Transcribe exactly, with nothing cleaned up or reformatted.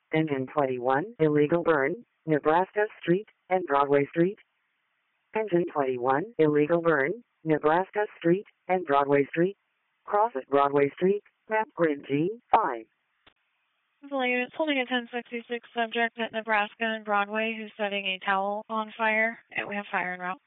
Engine twenty-one, illegal burn, Nebraska Street and Broadway Street. Engine twenty-one, illegal burn, Nebraska Street and Broadway Street. Cross at Broadway Street, map grid G five. Units holding a ten sixty-six subject at Nebraska and Broadway who's setting a towel on fire, and we have fire en route.